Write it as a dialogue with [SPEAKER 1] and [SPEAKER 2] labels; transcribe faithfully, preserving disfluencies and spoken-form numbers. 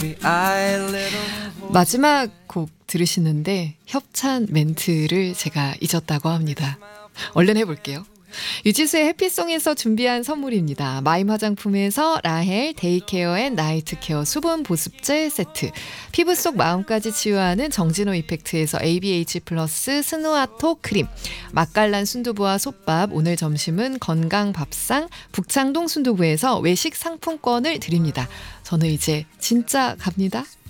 [SPEAKER 1] 마지막 곡 들으시는데 협찬 멘트를 제가 잊었다고 합니다. 얼른 해볼게요. 유지수의 해피송에서 준비한 선물입니다. 마임 화장품에서 라헬 데이케어 앤 나이트케어 수분 보습제 세트, 피부 속 마음까지 치유하는 정진호 이펙트에서 에이비에이치 플러스 스누아토 크림, 맛깔난 순두부와 솥밥, 오늘 점심은 건강 밥상 북창동 순두부에서 외식 상품권을 드립니다. 저는 이제 진짜 갑니다.